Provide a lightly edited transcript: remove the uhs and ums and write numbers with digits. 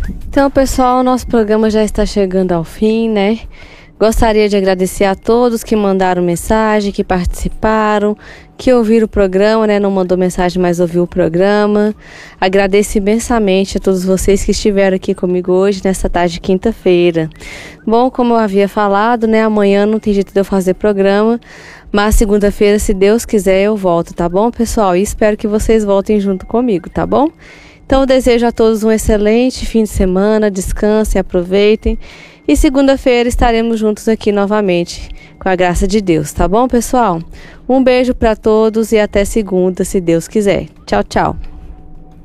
Então, pessoal, nosso programa já está chegando ao fim, né? Gostaria de agradecer a todos que mandaram mensagem, que participaram, que ouviram o programa, né? Não mandou mensagem, mas ouviu o programa. Agradeço imensamente a todos vocês que estiveram aqui comigo hoje, nessa tarde de quinta-feira. Bom, como eu havia falado, né? Amanhã não tem jeito de eu fazer programa, mas segunda-feira, se Deus quiser, eu volto, tá bom, pessoal? E espero que vocês voltem junto comigo, tá bom? Então, eu desejo a todos um excelente fim de semana, descansem, aproveitem. E segunda-feira estaremos juntos aqui novamente, com a graça de Deus, tá bom, pessoal? Um beijo para todos e até segunda, se Deus quiser. Tchau, tchau.